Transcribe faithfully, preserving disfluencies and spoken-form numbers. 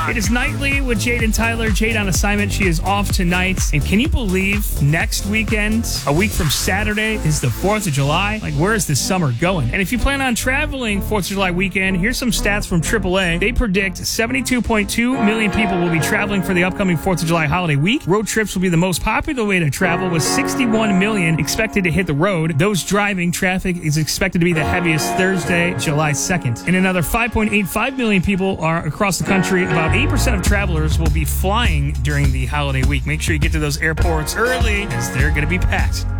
It is Nightly with Jade and Tyler. Jade on assignment. She is off tonight. And can you believe next weekend, a week from Saturday, is the fourth of July? Like, where is this summer going? And if you plan on traveling fourth of July weekend, here's some stats from triple A. They predict seventy-two point two million people will be traveling for the upcoming fourth of July holiday week. Road trips will be the most popular way to travel, with sixty-one million expected to hit the road. Those driving, traffic is expected to be the heaviest Thursday, July second. And another five point eight five million people are across the country. About eight percent of travelers will be flying during the holiday week. Make sure you get to those airports early, as they're going to be packed.